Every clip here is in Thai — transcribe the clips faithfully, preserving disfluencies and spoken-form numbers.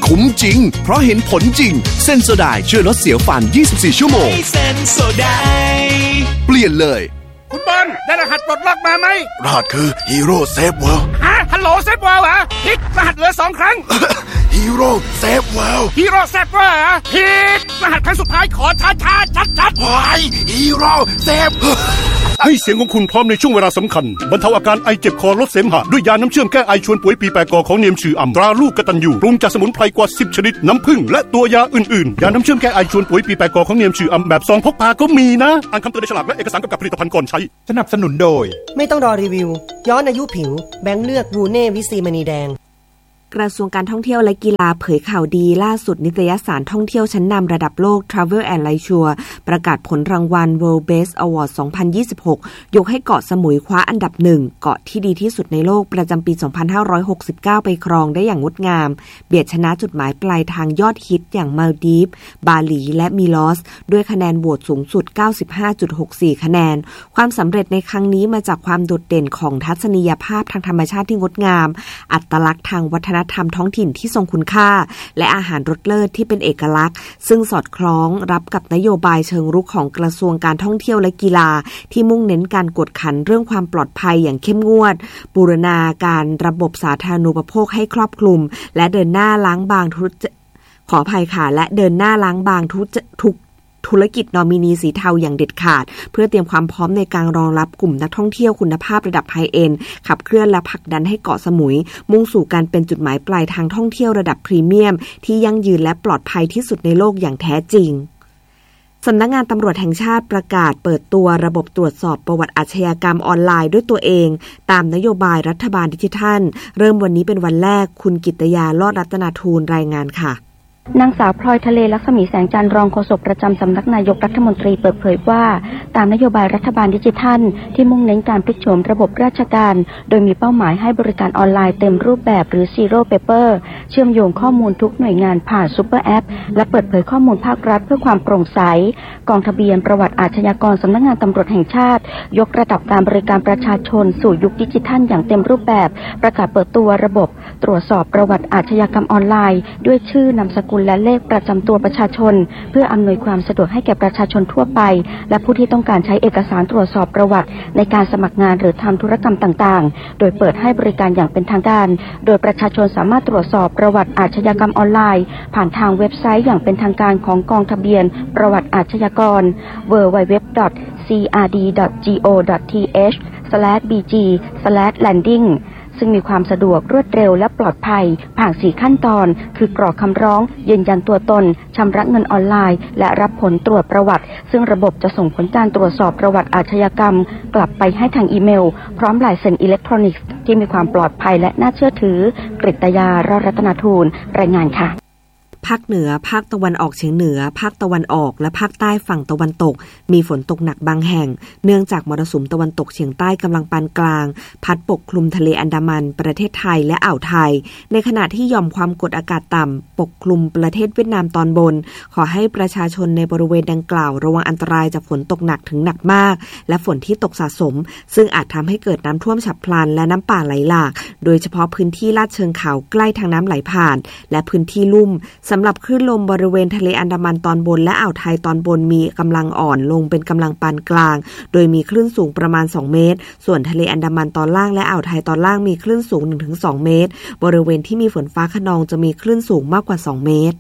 คุ้มจริงเพราะเห็นผลจริงเซนโซไดช่วยลดเสียวฟันยี่สิบสี่ชั่วโมงเซนโซไดเปลี่ยนเลยคุณบอลได้รหัสปลดล็อกมาไหมรหัสคือฮีโร่เซฟเวิลด์ฮะฮัลโหลเซฟเวิลด์เหรอพิกรหัสเหลือสองครั้งฮีโร่เซฟเวิลด์ฮีโร่เซฟเวิลด์เหรอพิกรหัสครั้งสุดท้ายขอช้าช้าชัดชัดวายฮีโร่เซฟให้เสียงของคุณพร้อมในช่วงเวลาสำคัญบรรเทาอาการไอเจ็บคอลดเสมหะด้วยยาน้ำเชื่อมแก้ไอชวนป่วยปีแปรกอของเนียมชื่ออ่ำตราลูกกตัญญูปรุงจากสมุนไพรกว่าสิบชนิดน้ำผึ้งและตัวยาอื่นๆยาน้ำเชื่อมแก้ไอชวนป่วยปีแปรกอของเนียมชื่ออ่ำแบบซองพกพาก็มีนะอ่านคำเตือนในฉลากและเอกสารกำกับผลิตภัณฑ์ก่อนใช้สนับสนุนโดยไม่ต้องรอรีวิวย้อนอายุผิวแบงค์เลือดรูเน่วิซีมณีแดงกระทรวงการท่องเที่ยวและกีฬาเผยข่าวดีล่าสุดนิตยสารท่องเที่ยวชั้นนำระดับโลก Travel and Leisure ประกาศผลรางวัล World Best Award สองพันยี่สิบหกยกให้เกาะสมุยคว้าอันดับหนึ่งเกาะที่ดีที่สุดในโลกประจำปี สองพันห้าร้อยหกสิบเก้า ไปครองได้อย่างงดงามเบียดชนะจุดหมายปลายทางยอดฮิตอย่างมาลดีฟบาหลีและมิลอสด้วยคะแนนโหวตสูงสุด เก้าสิบห้าจุดหกสี่ คะแนนความสำเร็จในครั้งนี้มาจากความโดดเด่นของทัศนียภาพทางธรรมชาติที่งดงามอัตลักษณ์ทางวัฒนธรรมท้องถิ่นที่ทรงคุณค่าและอาหารรสเลิศที่เป็นเอกลักษณ์ซึ่งสอดคล้องรับกับนโยบายเชิงรุกของกระทรวงการท่องเที่ยวและกีฬาที่มุ่งเน้นการกวดขันเรื่องความปลอดภัยอย่างเข้มงวดบูรณาการระบบสาธารณูปโภคให้ครอบคลุมและเดินหน้าล้างบางทุจขออภัยค่ะและเดินหน้าล้างบางทุจทุกธุรกิจนอมินีสีเทาอย่างเด็ดขาดเพื่อเตรียมความพร้อมในการรองรับกลุ่มนักท่องเที่ยวคุณภาพระดับไฮเอ็นด์ขับเคลื่อนและผลักดันให้เกาะสมุยมุ่งสู่การเป็นจุดหมายปลายทางท่องเที่ยวระดับพรีเมียมที่ยั่งยืนและปลอดภัยที่สุดในโลกอย่างแท้จริงสำนักงานตำรวจแห่งชาติประกาศเปิดตัวระบบตรวจสอบประวัติอาชญากรรมออนไลน์ด้วยตัวเองตามนโยบายรัฐบาลดิจิทัลเริ่มวันนี้เป็นวันแรกคุณกิตยาลอดรัตนาทูลรายงานค่ะนางสาวพลอยทะเลลักษมีแสงจันทร์รองโฆษกประจำสำนักนายกรัฐมนตรีเปิดเผยว่าตามนโยบายรัฐบาลดิจิทัลที่มุ่งเน้นการพลิกโฉมระบบราชการโดยมีเป้าหมายให้บริการออนไลน์เต็มรูปแบบหรือ Zero Paper เชื่อมโยงข้อมูลทุกหน่วยงานผ่านซุปเปอร์แอปและเปิดเผยข้อมูลภาครัฐเพื่อความโปร่งใสกองทะเบียนประวัติอาชญากรสำนักงานตำรวจแห่งชาติยกระดับการบริการประชาชนสู่ยุคดิจิทัลอย่างเต็มรูปแบบประกาศเปิดตัวระบบตรวจสอบประวัติอาชญากรรมออนไลน์ด้วยชื่อนามสกุลและเลขประจำตัวประชาชนเพื่ออำนวยความสะดวกให้แก่ประชาชนทั่วไปและผู้ที่ต้องการใช้เอกสารตรวจสอบประวัติในการสมัครงานหรือทำธุรกรรมต่างๆโดยเปิดให้บริการอย่างเป็นทางการโดยประชาชนสามารถตรวจสอบประวัติอาชญากรรมออนไลน์ผ่านทางเว็บไซต์อย่างเป็นทางการของกองทะเบียนประวัติอาชญากร ดับเบิลยู ดับเบิลยู ดับเบิลยู ดอท ซี อาร์ ดี ดอท จี โอ ดอท ที เอช สแลช บี จี สแลช แลนดิ้งซึ่งมีความสะดวกรวดเร็วและปลอดภัยผ่านสี่ขั้นตอนคือกรอกคำร้องยืนยันตัวตนชำระเงินออนไลน์และรับผลตรวจประวัติซึ่งระบบจะส่งผลการตรวจสอบประวัติอาชญากรรมกลับไปให้ทางอีเมลพร้อมลายเซ็นอิเล็กทรอนิกส์ที่มีความปลอดภัยและน่าเชื่อถือกฤตยารอดรัตนาทูลรายงานค่ะภาคเหนือภาคตะวันออกเฉียงเหนือภาคตะวันออกและภาคใต้ฝั่งตะวันตกมีฝนตกหนักบางแห่งเนื่องจากมรสุมตะวันตกเฉียงใต้กำลังปานกลางพัดปกคลุมทะเลอันดามันประเทศไทยและอ่าวไทยในขณะที่หย่อมความกดอากาศต่ำปกคลุมประเทศเวียดนามตอนบนขอให้ประชาชนในบริเวณดังกล่าวระวังอันตรายจากฝนตกหนักถึงหนักมากและฝนที่ตกสะสมซึ่งอาจทำให้เกิดน้ำท่วมฉับพลันและน้ำป่าไหลหลากโดยเฉพาะพื้นที่ลาดเชิงเขาใกล้ทางน้ำไหลผ่านและพื้นที่ลุ่มสำหรับคลื่นลมบริเวณทะเลอันดามันตอนบนและอ่าวไทยตอนบนมีกำลังอ่อนลงเป็นกำลังปานกลางโดยมีคลื่นสูงประมาณสองเมตรส่วนทะเลอันดามันตอนล่างและอ่าวไทยตอนล่างมีคลื่นสูง หนึ่งถึงสอง เมตรบริเวณที่มีฝนฟ้าคะนองจะมีคลื่นสูงมากกว่าสองเมตร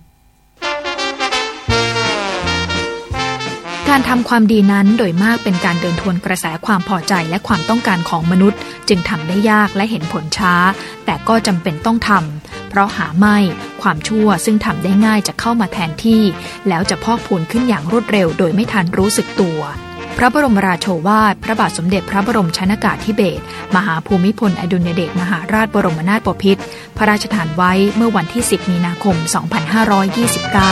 การทำความดีนั้นโดยมากเป็นการเดินทวนกระแสความพอใจและความต้องการของมนุษย์จึงทำได้ยากและเห็นผลช้าแต่ก็จำเป็นต้องทำเพราะหาไม่ความชั่วซึ่งทำได้ง่ายจะเข้ามาแทนที่แล้วจะพอกพูนขึ้นอย่างรวดเร็วโดยไม่ทันรู้สึกตัวพระบรมราโชวาทพระบาทสมเด็จพระบรมชนกาธิเบศรมหาภูมิพลอดุลยเดชมหาราชบรมนาถบพิตรพระราชทานไว้เมื่อวันที่สิบมีนาคมสองพันห้าร้อยยี่สิบเก้า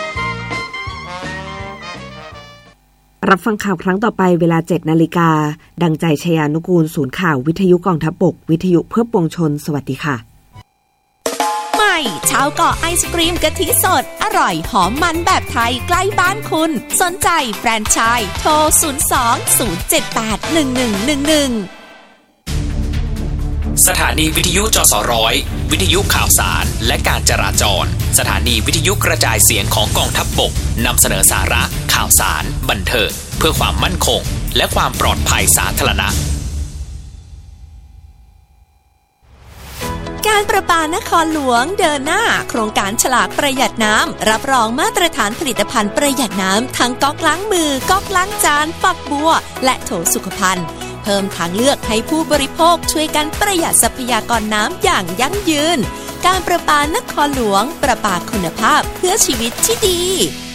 รับฟังข่าวครั้งต่อไปเวลา เจ็ดนาฬิกาดังใจชยานุกูลศูนย์ข่าววิทยุกองทัพบกวิทยุเพื่อปวงชนสวัสดีค่ะใหม่ชาวเกาะไอศกรีมกะทิสดอร่อยหอมมันแบบไทยใกล้บ้านคุณสนใจแฟรนไชส์โทรศูนย์ สอง ศูนย์ เจ็ด แปด หนึ่ง หนึ่ง หนึ่ง หนึ่งสถานีวิทยุจสร้อยวิทยุข่าวสารและการจราจรสถานีวิทยุกระจายเสียงของกองทัพบกนำเสนอสาระข่าวสารบันเทิงเพื่อความมั่นคงและความปลอดภัยสาธารณะการประปานครหลวงเดินหน้าโครงการฉลากประหยัดน้ำรับรองมาตรฐานผลิตภัณฑ์ประหยัดน้ำทั้งก๊อกล้างมือก๊อกล้างจานฝักบัวและโถสุขภัณฑ์เพิ่มทางเลือกให้ผู้บริโภคช่วยกันประหยัดทรัพยากรน้ำอย่างยั่งยืนการประปานครหลวงประปาคุณภาพเพื่อชีวิตที่ดี